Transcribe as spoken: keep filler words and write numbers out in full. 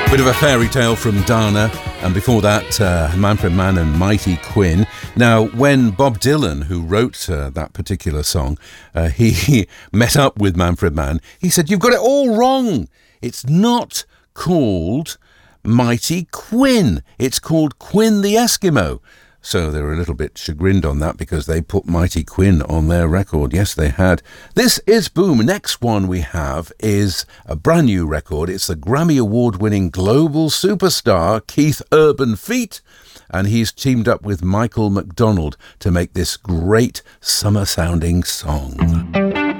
Bit of a fairy tale from Dana, and before that, uh, Manfred Mann and Mighty Quinn. Now, when Bob Dylan, who wrote uh, that particular song, uh, he met up with Manfred Mann, he said, "You've got it all wrong. It's not called Mighty Quinn. It's called Quinn the Eskimo." So they were a little bit chagrined on that because they put Mighty Quinn on their record. Yes, they had. This is Boom. Next one we have is a brand new record. It's the Grammy Award-winning global superstar Keith Urban Feat, and he's teamed up with Michael McDonald to make this great summer-sounding song.